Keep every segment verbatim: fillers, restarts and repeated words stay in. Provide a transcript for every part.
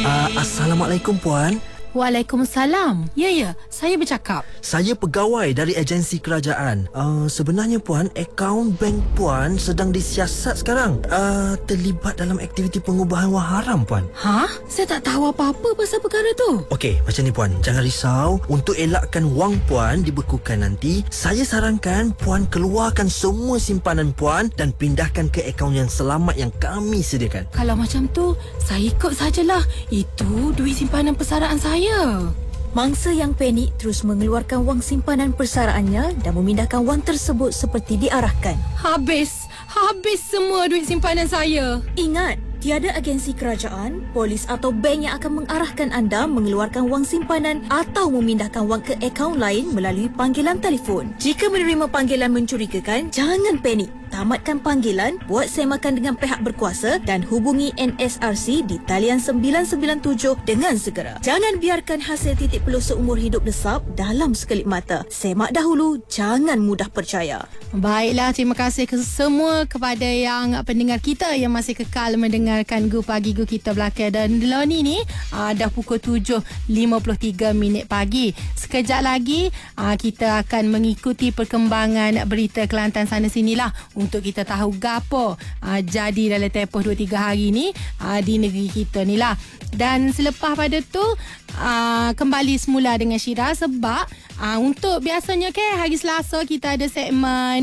Uh, Assalamualaikum Puan. Waalaikumsalam. Ya, ya, saya bercakap. Saya pegawai dari agensi kerajaan. Uh, sebenarnya Puan, akaun bank Puan sedang disiasat sekarang. Uh, terlibat dalam aktiviti pengubahan wang haram Puan. Ha? Saya tak tahu apa-apa pasal perkara tu. Okey, macam ni Puan. Jangan risau. Untuk elakkan wang Puan dibekukan nanti, saya sarankan Puan keluarkan semua simpanan Puan dan pindahkan ke akaun yang selamat yang kami sediakan. Kalau macam tu, saya ikut sajalah. Itu duit simpanan persaraan saya. Mangsa yang panik terus mengeluarkan wang simpanan persaraannya dan memindahkan wang tersebut seperti diarahkan. Habis. Habis semua duit simpanan saya. Ingat, tiada agensi kerajaan, polis atau bank yang akan mengarahkan anda mengeluarkan wang simpanan atau memindahkan wang ke akaun lain melalui panggilan telefon. Jika menerima panggilan mencurigakan, jangan panik. Tamatkan panggilan, buat semakan dengan pihak berkuasa dan hubungi N S R C di talian sembilan sembilan tujuh dengan segera. Jangan biarkan hasil titik peluh seumur hidup desap dalam sekelip mata. Semak dahulu, jangan mudah percaya. Baiklah, terima kasih ke semua kepada yang pendengar kita yang masih kekal mendengarkan Gu Pagi Gu Kita Belaka. Dan Loni ni aa, dah pukul tujuh lima puluh tiga minit pagi. Sekejap lagi aa, kita akan mengikuti perkembangan berita Kelantan sana sinilah untuk kita tahu gapo aa, jadi dalam tempoh dua tiga hari ni aa, di negeri kita ni lah. Dan selepas pada tu aa, kembali semula dengan Syira sebab aa, untuk biasanya ke hari Selasa kita ada segmen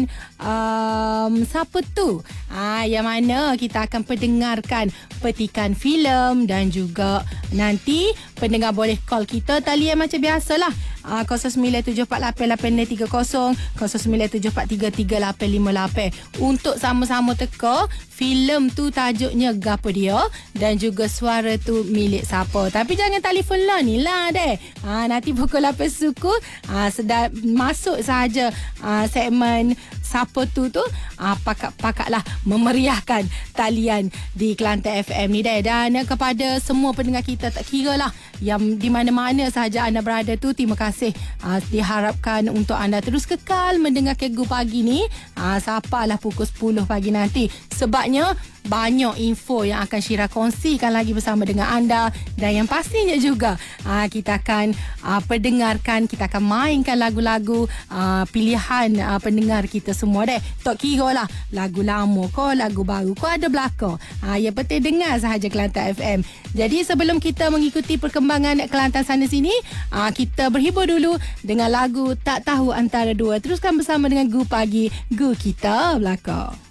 um, siapa tu aa, yang mana kita akan pendengarkan petikan filem dan juga nanti pendengar boleh call kita talian macam biasalah uh, kosong sembilan tujuh empat lapan lapan enam tiga kosong kosong sembilan tujuh empat tiga tiga lapan lima lapan untuk sama-sama teka filem tu tajuknya gapo dia dan juga suara tu milik siapa. Tapi jangan telefon lah ni lah deh. Ha, nanti pukul lapan suku ha, sedar masuk saja ha, segmen siapa tu tu ha, pakat-pakatlah memeriahkan talian di Kelantan F M ni deh. Dan kepada semua pendengar kita tak kira lah yang di mana-mana sahaja anda berada tu, terima kasih. Ha, diharapkan untuk anda terus kekal mendengar Gu Pagi ni ha, sampailah pukul sepuluh pagi nanti. Sebabnya banyak info yang akan Syira kongsikan lagi bersama dengan anda dan yang pastinya juga aa, kita akan aa, pendengarkan, kita akan mainkan lagu-lagu aa, pilihan aa, pendengar kita semua deh. Tak kira lah lagu lama ko, lagu baru ko ada belakang. Ha, yang penting dengar sahaja Kelantan F M. Jadi sebelum kita mengikuti perkembangan Kelantan sana sini, aa, kita berhibur dulu dengan lagu Tak Tahu Antara Dua. Teruskan bersama dengan Gu Pagi, Gu Kita Belaka.